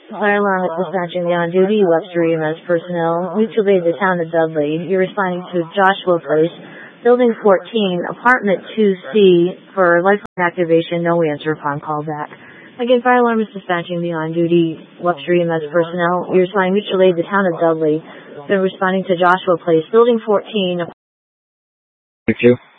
Fire alarm is dispatching the on-duty Webster EMS personnel. Mutual aid the town of Dudley. You're responding to Joshua Place, Building 14, Apartment 2C for lifeline activation. No answer upon call back. Again, fire alarm is dispatching the on-duty Webster EMS personnel. You're responding mutual aid the town of Dudley. They're responding to Joshua Place, Building 14. Thank you.